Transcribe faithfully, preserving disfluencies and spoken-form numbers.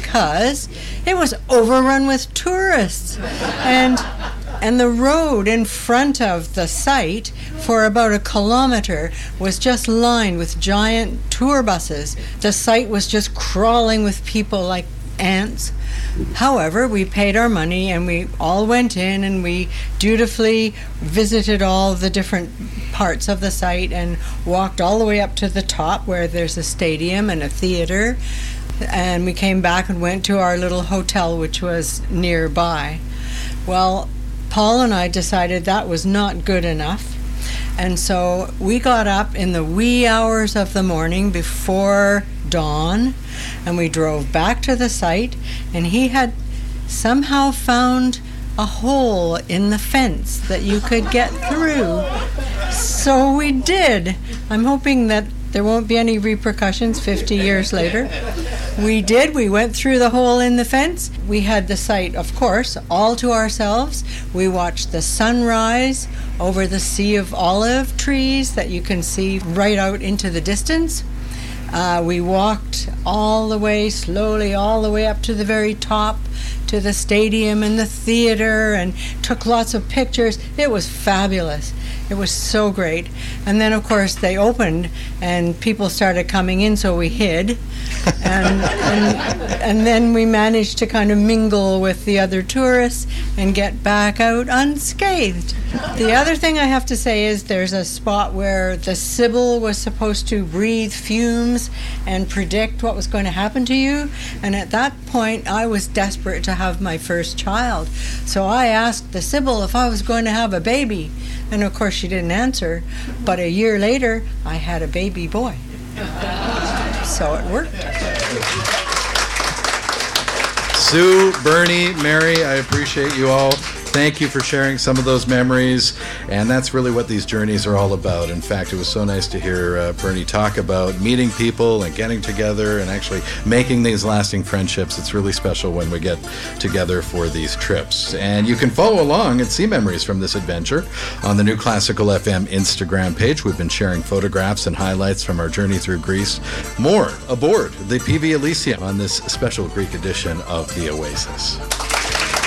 because it was overrun with tourists. And and the road in front of the site for about a kilometer was just lined with giant tour buses. The site was just crawling with people like ants. However, we paid our money and we all went in and we dutifully visited all the different parts of the site and walked all the way up to the top where there's a stadium and a theater. And we came back and went to our little hotel, which was nearby. Well, Paul and I decided that was not good enough. And so we got up in the wee hours of the morning before dawn, and we drove back to the site, and he had somehow found a hole in the fence that you could get through. So we did. I'm hoping that there won't be any repercussions fifty years later. We did. We went through the hole in the fence. We had the site, of course, all to ourselves. We watched the sunrise over the sea of olive trees that you can see right out into the distance. Uh, we walked all the way, slowly, all the way up to the very top, to the stadium and the theater, and took lots of pictures. It was fabulous. It was so great. And then, of course, they opened, and people started coming in, so we hid. And, and, and then we managed to kind of mingle with the other tourists and get back out unscathed. The other thing I have to say is there's a spot where the Sybil was supposed to breathe fumes and predict what was going to happen to you. And at that point, I was desperate to have my first child. So I asked the Sybil if I was going to have a baby. And of course, she didn't answer. But a year later, I had a baby boy. So it worked. Sue, Bernie, Mary, I appreciate you all. Thank you for sharing some of those memories, and that's really what these journeys are all about. In fact, it was so nice to hear uh, Bernie talk about meeting people and getting together and actually making these lasting friendships. It's really special when we get together for these trips. And you can follow along and see memories from this adventure on the New Classical F M Instagram page. We've been sharing photographs and highlights from our journey through Greece. More aboard the P V Elysium on this special Greek edition of The Oasis.